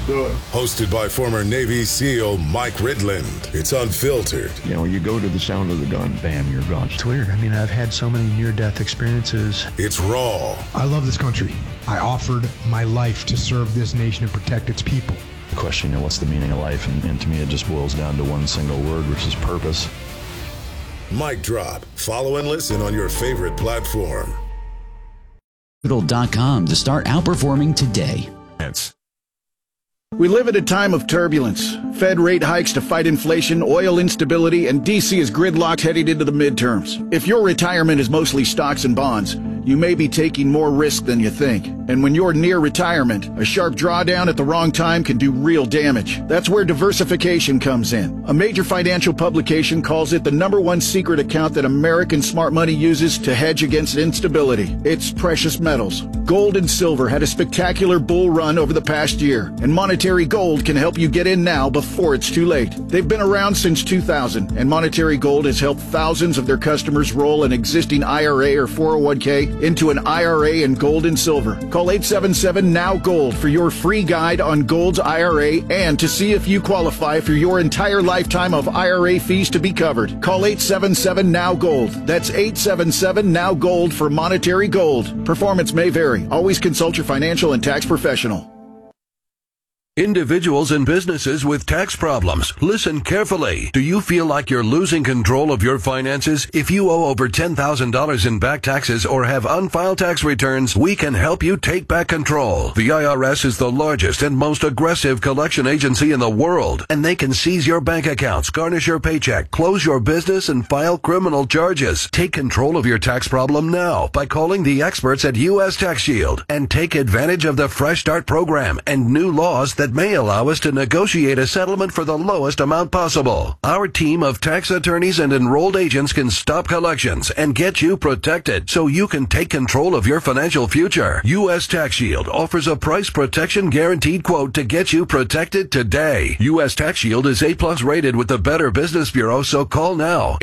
do it. Hosted by former Navy SEAL Mike Ridland. It's unfiltered. You know, you go to the sound of the gun, bam, you're gone. It's weird. I mean, I've had so many near-death experiences. It's raw. I love this country. I offered my life to serve this nation and protect its people. The question, you know, what's the meaning of life? And to me, it just boils down to one single word, which is purpose. Mic Drop. Follow and listen on your favorite platform. Capital.com to start outperforming today. We live at a time of turbulence. Fed rate hikes to fight inflation, oil instability, and D.C. is gridlocked heading into the midterms. If your retirement is mostly stocks and bonds, you may be taking more risk than you think. And when you're near retirement, a sharp drawdown at the wrong time can do real damage. That's where diversification comes in. A major financial publication calls it the #1 secret account that American smart money uses to hedge against instability. It's precious metals. Gold and silver had a spectacular bull run over the past year, and Monetary Gold can help you get in now before it's too late. They've been around since 2000, and Monetary Gold has helped thousands of their customers roll an existing IRA or 401k into an IRA in gold and silver. Call 877-NOW-GOLD for your free guide on Gold's IRA and to see if you qualify for your entire lifetime of IRA fees to be covered. Call 877-NOW-GOLD. That's 877-NOW-GOLD for Monetary Gold. Performance may vary. Always consult your financial and tax professional. Individuals and businesses with tax problems, listen carefully. Do you feel like you're losing control of your finances? If you owe over $10,000 in back taxes or have unfiled tax returns, we can help you take back control. The IRS is the largest and most aggressive collection agency in the world, and they can seize your bank accounts, garnish your paycheck, close your business, and file criminal charges. Take control of your tax problem now by calling the experts at U.S. Tax Shield and take advantage of the Fresh Start program and new laws that may allow us to negotiate a settlement for the lowest amount possible. Our team of tax attorneys and enrolled agents can stop collections and get you protected so you can take control of your financial future. U.S. Tax Shield offers a price protection guaranteed quote to get you protected today. U.S. Tax Shield is A+ rated with the Better Business Bureau, so call now.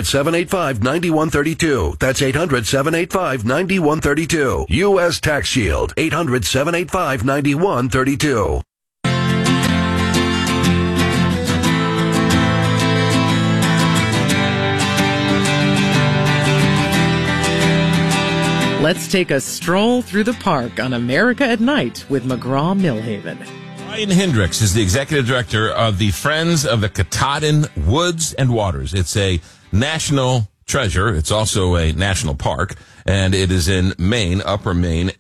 800-785-9132. That's 800-785-9132. U.S. Tax Shield. 800-785-9132. Let's take a stroll through the park on America at Night with McGraw-Millhaven. Brian Hendricks is the executive director of the Friends of the Katahdin Woods and Waters. It's a national treasure. It's also a national park, and it is in Maine, Upper Maine,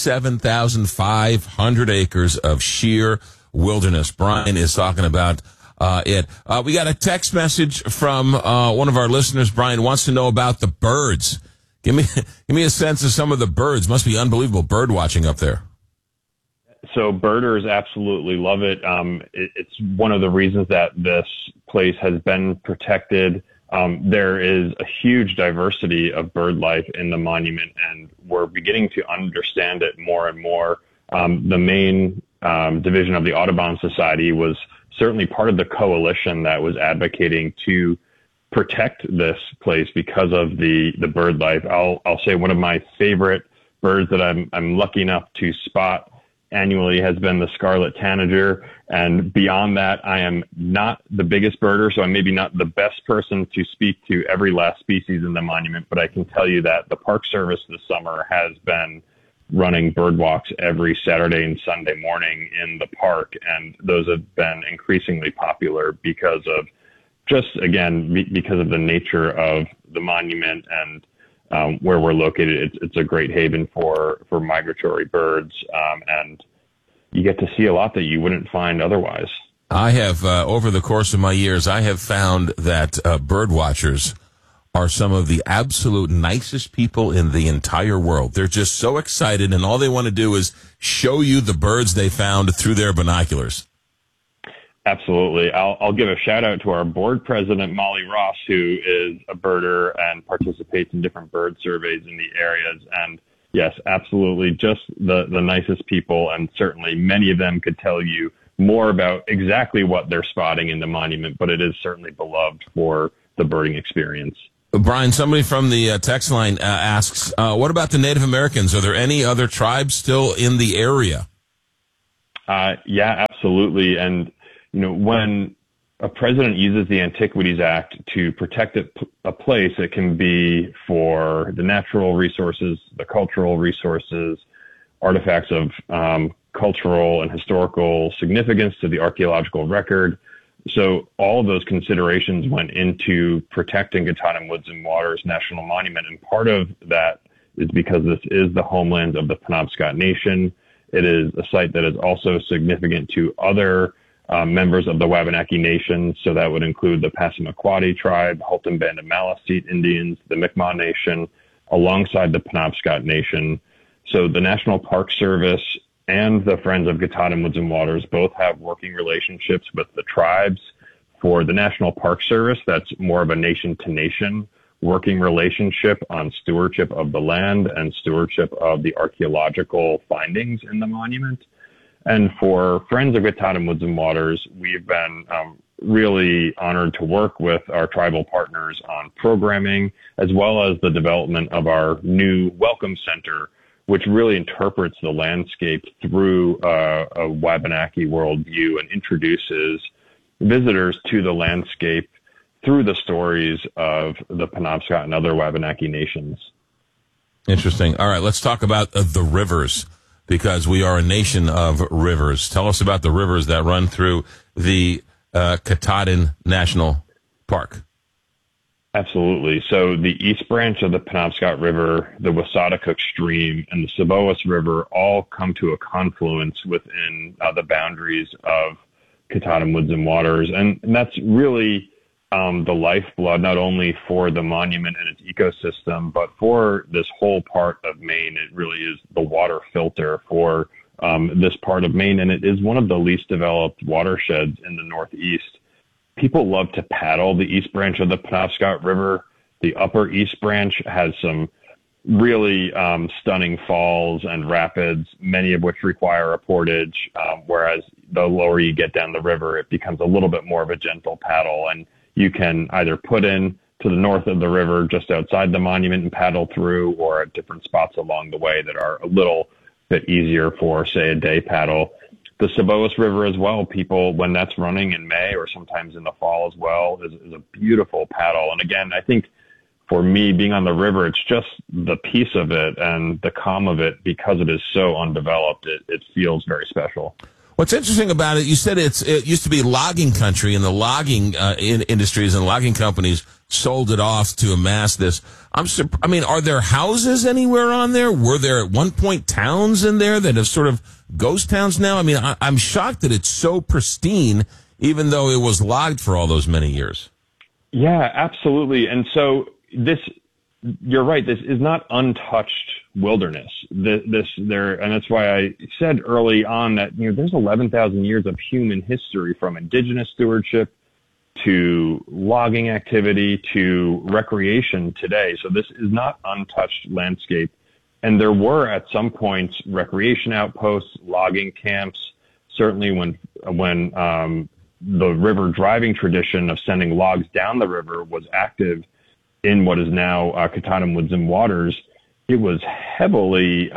87,500 acres of sheer wilderness. Brian is talking about it. We got a text message from one of our listeners. Brian wants to know about the birds. Give me a sense of some of the birds. Must be unbelievable bird watching up there. So birders absolutely love it. It's one of the reasons that this place has been protected. There is a huge diversity of bird life in the monument, and we're beginning to understand it more and more. The main division of the Audubon Society was certainly part of the coalition that was advocating to protect this place because of the bird life. I'll say one of my favorite birds that I'm lucky enough to spot annually has been the scarlet tanager. And beyond that, I am not the biggest birder, so I'm maybe not the best person to speak to every last species in the monument, but I can tell you that the Park Service this summer has been running bird walks every Saturday and Sunday morning in the park, and those have been increasingly popular because of because of the nature of the monument and where we're located. It's a great haven for migratory birds, and you get to see a lot that you wouldn't find otherwise. I have, over the course of my years, I have found that bird watchers are some of the absolute nicest people in the entire world. They're just so excited, and all they want to do is show you the birds they found through their binoculars. Absolutely. I'll give a shout out to our board president, Molly Ross, who is a birder and participates in different bird surveys in the areas. And yes, absolutely. Just the nicest people. And certainly many of them could tell you more about exactly what they're spotting in the monument, but it is certainly beloved for the birding experience. Brian, somebody from the text line asks, what about the Native Americans? Are there any other tribes still in the area? Yeah, Absolutely. And, when a president uses the Antiquities Act to protect a place, it can be for the natural resources, the cultural resources, artifacts of cultural and historical significance to the archaeological record. So all of those considerations went into protecting Katahdin Woods and Waters National Monument. And part of that is because this is the homeland of the Penobscot Nation. It is a site that is also significant to other members of the Wabanaki Nation. So that would include the Passamaquoddy tribe, Halton Band of Maliseet Indians, the Mi'kmaq Nation, alongside the Penobscot Nation. So the National Park Service and the Friends of Katahdin Woods and Waters both have working relationships with the tribes. For the National Park Service, that's more of a nation-to-nation working relationship on stewardship of the land and stewardship of the archaeological findings in the monument. And for Friends of Katahdin Woods and Waters, we've been really honored to work with our tribal partners on programming, as well as the development of our new Welcome Center, which really interprets the landscape through a Wabanaki worldview and introduces visitors to the landscape through the stories of the Penobscot and other Wabanaki nations. Interesting. All right, let's talk about the rivers, because we are a nation of rivers. Tell us about the rivers that run through the Katahdin National Park. Absolutely. So the East Branch of the Penobscot River, the Wassatacook Stream, and the Seboas River all come to a confluence within the boundaries of Katahdin Woods and Waters. And that's really the lifeblood, not only for the monument and its ecosystem, but for this whole part of Maine. It really is the water filter for this part of Maine, and it is one of the least developed watersheds in the Northeast. People love to paddle the East Branch of the Penobscot River. The Upper East Branch has some really stunning falls and rapids, many of which require a portage, whereas the lower you get down the river, it becomes a little bit more of a gentle paddle. And you can either put in to the north of the river just outside the monument and paddle through, or at different spots along the way that are a little bit easier for, say, a day paddle. The Seboas River as well, people, when that's running in May or sometimes in the fall as well, is a beautiful paddle. And again, I think for me, being on the river, it's just the peace of it and the calm of it, because it is so undeveloped, it feels very special. What's interesting about it, you said it used to be logging country, and the logging industries and logging companies sold it off to amass this. Are there houses anywhere on there? Were there at one point towns in there that have sort of ghost towns now? I mean, I'm shocked that it's so pristine, even though it was logged for all those many years. Yeah, absolutely. And so you're right. This is not untouched wilderness. And that's why I said early on that, there's 11,000 years of human history, from indigenous stewardship to logging activity to recreation today. So this is not untouched landscape. And there were at some points recreation outposts, logging camps. Certainly when the river driving tradition of sending logs down the river was active in what is now Katahdin Woods and Waters, it was heavily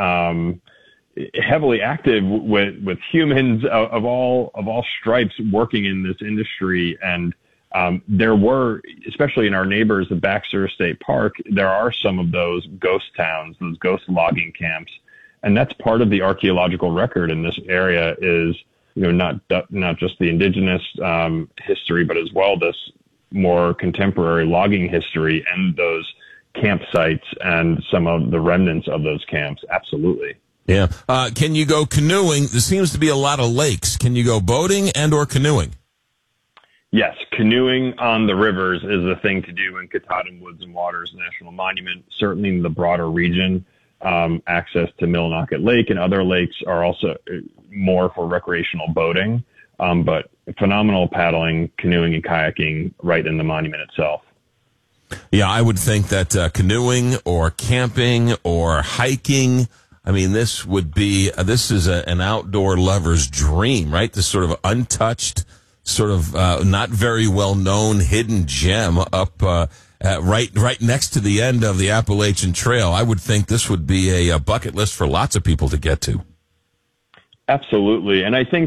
active with humans of all stripes working in this industry. And there were, especially in our neighbors, the Baxter State Park, there are some of those ghost towns, those ghost logging camps. And that's part of the archaeological record in this area is, not just the indigenous history, but as well this more contemporary logging history and those campsites and some of the remnants of those camps. Absolutely. Yeah. Can you go canoeing? There seems to be a lot of lakes. Can you go boating and or canoeing? Yes, canoeing on the rivers is a thing to do in Katahdin Woods and Waters National Monument. Certainly in the broader region, access to Millinocket Lake and other lakes are also more for recreational boating, but phenomenal paddling, canoeing, and kayaking right in the monument itself. Yeah, I would think that canoeing or camping or hiking, I mean, this is an outdoor lover's dream, right? This sort of untouched, sort of not very well known hidden gem up right next to the end of the Appalachian Trail. I would think this would be a bucket list for lots of people to get to. Absolutely. And I think,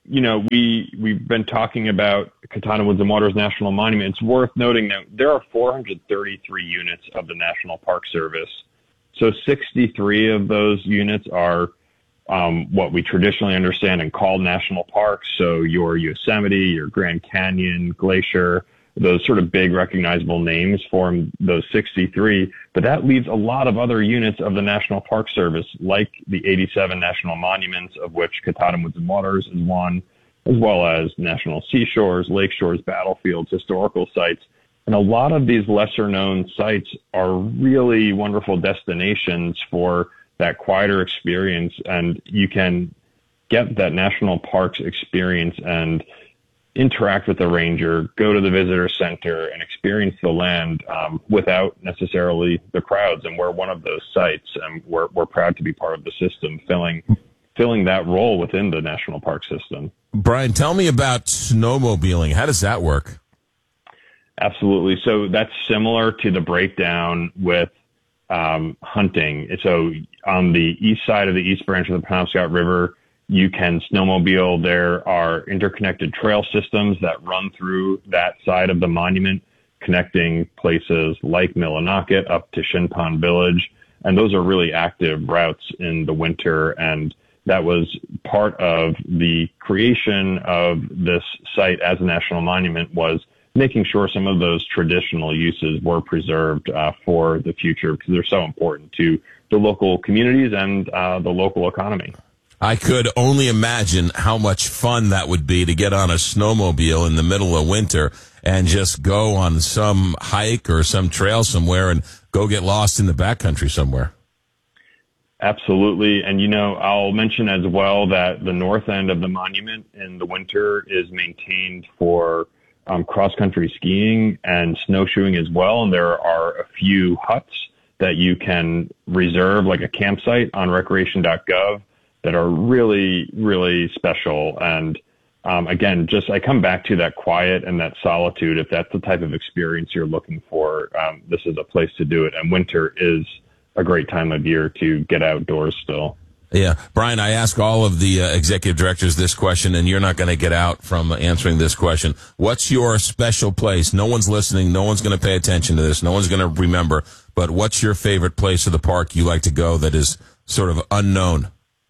we've been talking about Katahdin Woods and Waters National Monument. It's worth noting that there are 433 units of the National Park Service. So 63 of those units are what we traditionally understand and call national parks. So your Yosemite, your Grand Canyon, Glacier, those sort of big recognizable names form those 63. But that leaves a lot of other units of the National Park Service, like the 87 national monuments, of which Katahdin Woods and Waters is one, as well as national seashores, lake shores, battlefields, historical sites. And a lot of these lesser known sites are really wonderful destinations for that quieter experience. And you can get that national parks experience and interact with the ranger, go to the visitor center and experience the land without necessarily the crowds. And we're one of those sites, and we're proud to be part of the system, filling that role within the national park system. Brian, tell me about snowmobiling. How does that work? Absolutely. So that's similar to the breakdown with hunting. So on the east side of the East Branch of the Penobscot River, you can snowmobile. There are interconnected trail systems that run through that side of the monument, connecting places like Millinocket up to Shin Pond Village. And those are really active routes in the winter. And that was part of the creation of this site as a national monument, was making sure some of those traditional uses were preserved for the future, because they're so important to the local communities and the local economy. I could only imagine how much fun that would be to get on a snowmobile in the middle of winter and just go on some hike or some trail somewhere and go get lost in the backcountry somewhere. Absolutely. And, I'll mention as well that the north end of the monument in the winter is maintained for cross-country skiing and snowshoeing as well. And there are a few huts that you can reserve, like a campsite on recreation.gov, that are really, really special. And again, I come back to that quiet and that solitude. If that's the type of experience you're looking for, this is a place to do it. And winter is a great time of year to get outdoors still. Yeah. Brian, I ask all of the executive directors this question, and you're not going to get out from answering this question. What's your special place? No one's listening. No one's going to pay attention to this. No one's going to remember. But what's your favorite place of the park you like to go that is sort of unknown?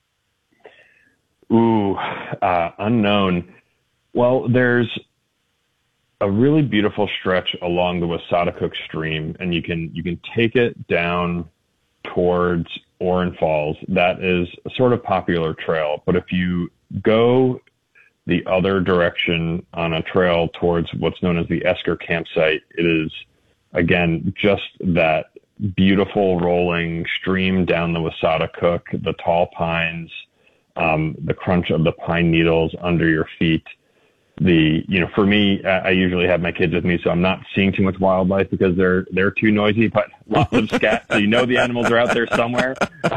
Unknown. Well, there's a really beautiful stretch along the Wassatacook Stream, and you can take it down towards Orin Falls. That is a sort of popular trail, but if you go the other direction on a trail towards what's known as the Esker campsite, it is, again, just that beautiful rolling stream down the Wassatacook, the tall pines, the crunch of the pine needles under your feet. For me, I usually have my kids with me, so I'm not seeing too much wildlife because they're too noisy, but lots of scat. So the animals are out there somewhere.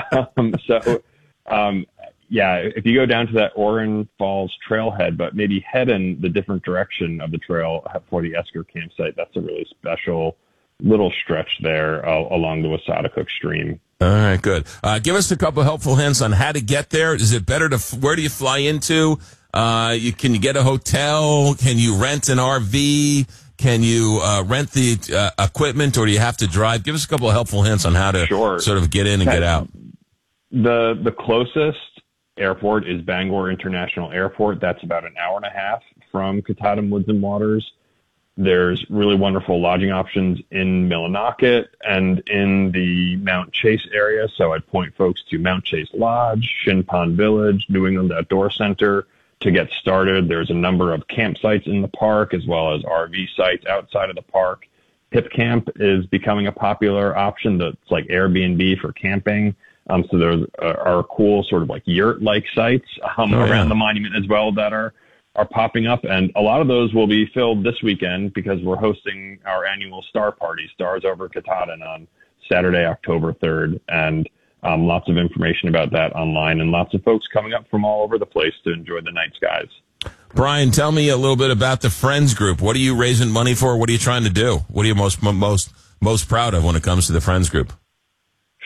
If you go down to that Orin Falls trailhead, but maybe head in the different direction of the trail for the Esker campsite, that's a really special little stretch there along the Wassatacook Stream. All right, good. Give us a couple helpful hints on how to get there. Is it better where do you fly into? Can you get a hotel? Can you rent an RV? Can you rent the equipment, or do you have to drive? Give us a couple of helpful hints on how to sort of get in and get out. The closest airport is Bangor International Airport. That's about an hour and a half from Katahdin Woods and Waters. There's really wonderful lodging options in Millinocket and in the Mount Chase area. So I'd point folks to Mount Chase Lodge, Shin Pond Village, New England Outdoor Center to get started. There's a number of campsites in the park as well as RV sites outside of the park. Hip Camp is becoming a popular option that's like Airbnb for camping. So there are cool sort of like yurt-like sites around the monument as well that are popping up. And a lot of those will be filled this weekend because we're hosting our annual Star Party, Stars Over Katahdin, on Saturday, October 3rd. And lots of information about that online and lots of folks coming up from all over the place to enjoy the night skies. Brian, tell me a little bit about the Friends Group. What are you raising money for? What are you trying to do? What are you most proud of when it comes to the Friends Group?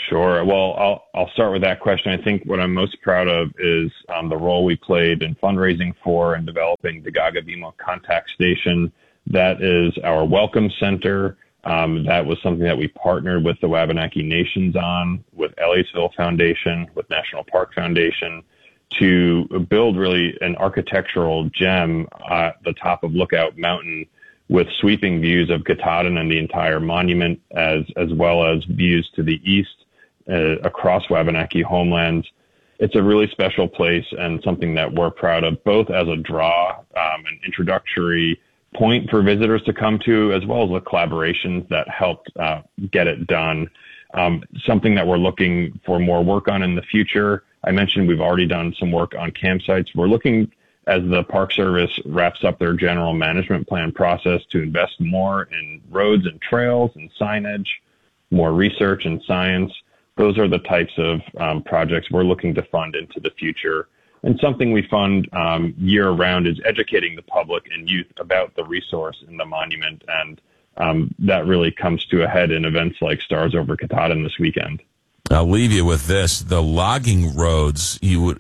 Sure. Well, I'll start with that question. I think what I'm most proud of is the role we played in fundraising for and developing the Gagavimo Contact Station. That is our welcome center. That was something that we partnered with the Wabanaki Nations on, with Elliottsville Foundation, with National Park Foundation, to build really an architectural gem at the top of Lookout Mountain with sweeping views of Katahdin and the entire monument, as well as views to the east across Wabanaki homelands. It's a really special place and something that we're proud of, both as a draw, an introductory point for visitors to come to, as well as the collaborations that helped get it done. Something that we're looking for more work on in the future. I mentioned we've already done some work on campsites. We're looking, as the Park Service wraps up their general management plan process, to invest more in roads and trails and signage, more research and science. Those are the types of projects we're looking to fund into the future. And something we fund year round is educating the public and youth about the resource in the monument. And that really comes to a head in events like Stars Over Katahdin this weekend. I'll leave you with this. The logging roads,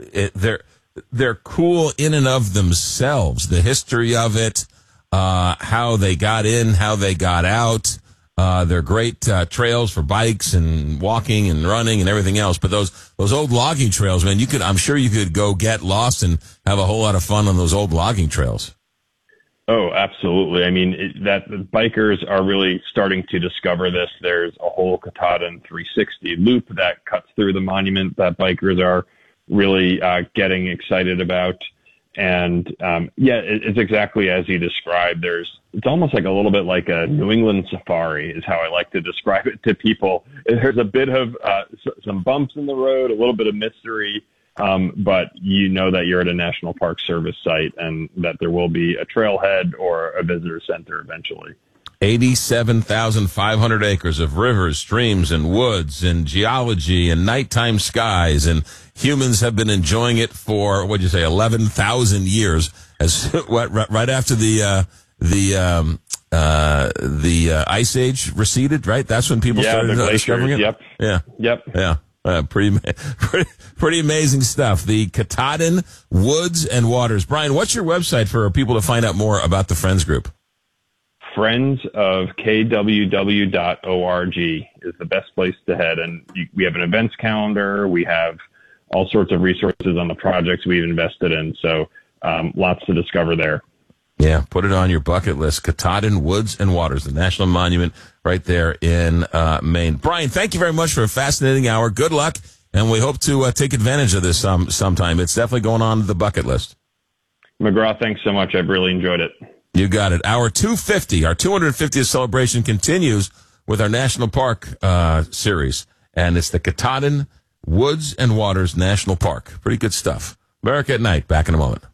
they're cool in and of themselves. The history of it, how they got in, how they got out. They're great trails for bikes and walking and running and everything else. But those old logging trails, man, I'm sure you could go get lost and have a whole lot of fun on those old logging trails. Oh, absolutely. I mean, the bikers are really starting to discover this. There's a whole Katahdin 360 loop that cuts through the monument that bikers are really getting excited about. And it's exactly as you described. It's almost like a little bit like a New England safari is how I like to describe it to people. There's a bit of some bumps in the road, a little bit of mystery, but you know that you're at a National Park Service site and that there will be a trailhead or a visitor center eventually. 87,500 acres of rivers, streams, and woods, and geology, and nighttime skies, and humans have been enjoying it for 11,000 years. Right after the ice age receded, right? That's when people started discovering it. Yep. Pretty amazing stuff. The Katahdin Woods and Waters. Brian, what's your website for people to find out more about the Friends Group? friendsofkww.org is the best place to head. And we have an events calendar. We have all sorts of resources on the projects we've invested in. So lots to discover there. Yeah, put it on your bucket list. Katahdin Woods and Waters, the national monument right there in Maine. Brian, thank you very much for a fascinating hour. Good luck, and we hope to take advantage of this sometime. It's definitely going on the bucket list. McGraw, thanks so much. I've really enjoyed it. You got it. Our 250th celebration continues with our National Park series, and it's the Katahdin Woods and Waters National Park. Pretty good stuff. America at Night, back in a moment.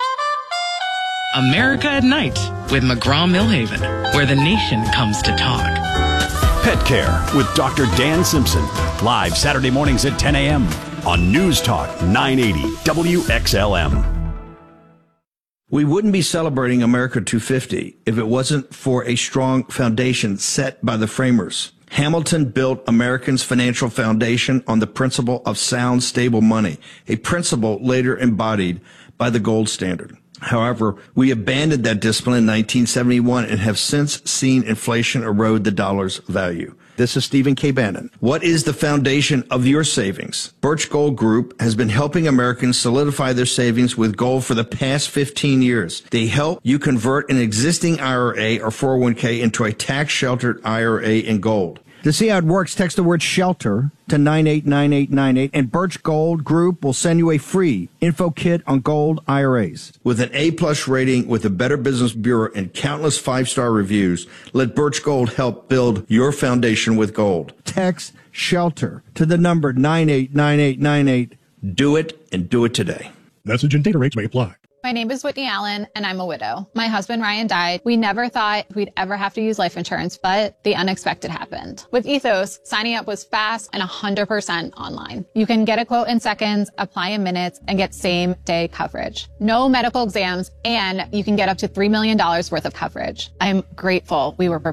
America at Night with McGraw-Millhaven, where the nation comes to talk. Pet Care with Dr. Dan Simpson. Live Saturday mornings at 10 a.m. on News Talk 980 WXLM. We wouldn't be celebrating America 250 if it wasn't for a strong foundation set by the framers. Hamilton built Americans' financial foundation on the principle of sound, stable money, a principle later embodied by the gold standard. However, we abandoned that discipline in 1971 and have since seen inflation erode the dollar's value. This is Stephen K. Bannon. What is the foundation of your savings? Birch Gold Group has been helping Americans solidify their savings with gold for the past 15 years. They help you convert an existing IRA or 401k into a tax-sheltered IRA in gold. To see how it works, text the word SHELTER to 989898, and Birch Gold Group will send you a free info kit on gold IRAs. With an A-plus rating with the Better Business Bureau and countless 5-star reviews, let Birch Gold help build your foundation with gold. Text SHELTER to the number 989898. Do it, and do it today. Message and data rates may apply. My name is Whitney Allen, and I'm a widow. My husband, Ryan, died. We never thought we'd ever have to use life insurance, but the unexpected happened. With Ethos, signing up was fast and 100% online. You can get a quote in seconds, apply in minutes, and get same-day coverage. No medical exams, and you can get up to $3 million worth of coverage. I'm grateful we were prepared.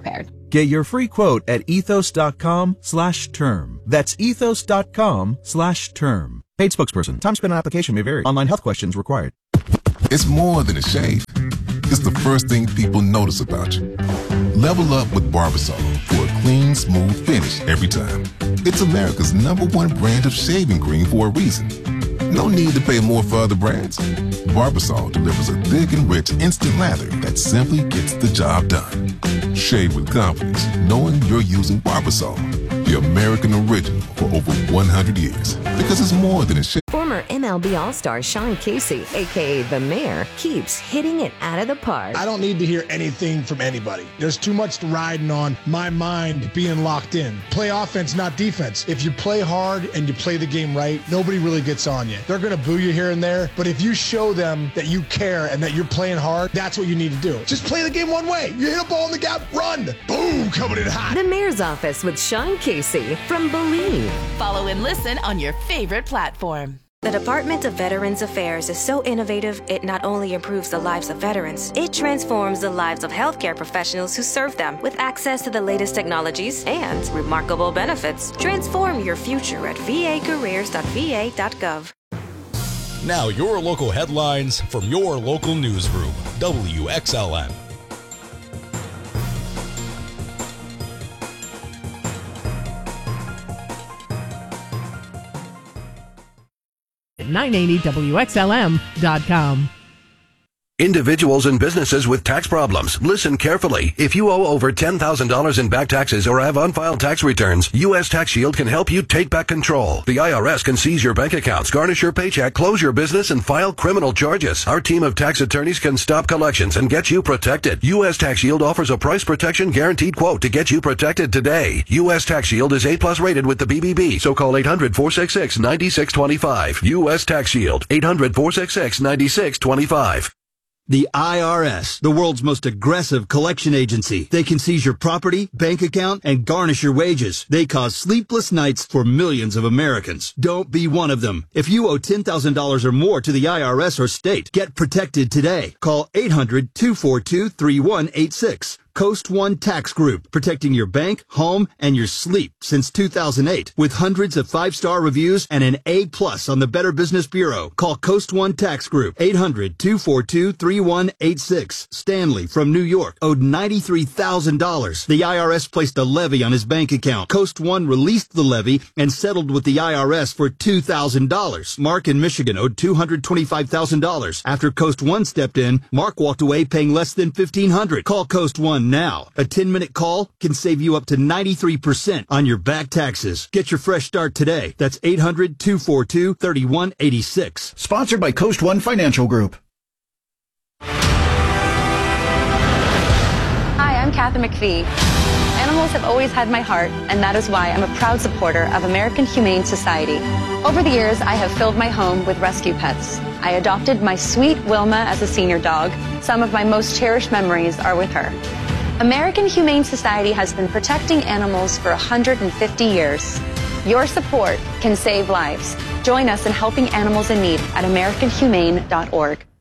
Get your free quote at ethos.com/term. That's ethos.com/term. Paid spokesperson. Time spent on application may vary. Online health questions required. It's more than a shave. It's the first thing people notice about you. Level up with Barbasol for a clean, smooth finish every time. It's America's #1 brand of shaving cream for a reason. No need to pay more for other brands. Barbasol delivers a thick and rich instant lather that simply gets the job done. Shave with confidence, knowing you're using Barbasol, the American original for over 100 years. Because it's more than a shave. Former MLB All-Star Sean Casey, a.k.a. The Mayor, keeps hitting it out of the park. I don't need to hear anything from anybody. There's too much riding on my mind being locked in. Play offense, not defense. If you play hard and you play the game right, nobody really gets on you. They're going to boo you here and there, but if you show them that you care and that you're playing hard, that's what you need to do. Just play the game one way. You hit a ball in the gap, run. Boom, coming in hot. The Mayor's Office with Sean Casey from Believe. Follow and listen on your favorite platform. The Department of Veterans Affairs is so innovative, it not only improves the lives of veterans, it transforms the lives of healthcare professionals who serve them with access to the latest technologies and remarkable benefits. Transform your future at vacareers.va.gov. Now your local headlines from your local newsroom, WXLN. .980WXLM.com. Individuals and businesses with tax problems, listen carefully. If you owe over $10,000 in back taxes or have unfiled tax returns, U.S. Tax Shield can help you take back control. The IRS can seize your bank accounts, garnish your paycheck, close your business, and file criminal charges. Our team of tax attorneys can stop collections and get you protected. U.S. Tax Shield offers a price protection guaranteed quote to get you protected today. U.S. Tax Shield is A+ rated with the BBB, so call 800-466-9625. U.S. Tax Shield, 800-466-9625. The IRS, the world's most aggressive collection agency. They can seize your property, bank account, and garnish your wages. They cause sleepless nights for millions of Americans. Don't be one of them. If you owe $10,000 or more to the IRS or state, get protected today. Call 800-242-3186. Coast One Tax Group, protecting your bank, home, and your sleep since 2008. With hundreds of 5-star reviews and an A+ on the Better Business Bureau. Call Coast One Tax Group, 800-242-3186. Stanley from New York owed $93,000. The IRS placed a levy on his bank account. Coast One released the levy and settled with the IRS for $2,000. Mark in Michigan owed $225,000. After Coast One stepped in, Mark walked away paying less than $1,500. Call Coast One now. A 10-minute call can save you up to 93% on your back taxes. Get your fresh start today. That's 800-242-3186. Sponsored by Coast One Financial Group. Hi, I'm Kathy McPhee. Animals have always had my heart, and that is why I'm a proud supporter of American Humane Society. Over the years, I have filled my home with rescue pets. I adopted my sweet Wilma as a senior dog. Some of my most cherished memories are with her. American Humane Society has been protecting animals for 150 years. Your support can save lives. Join us in helping animals in need at AmericanHumane.org.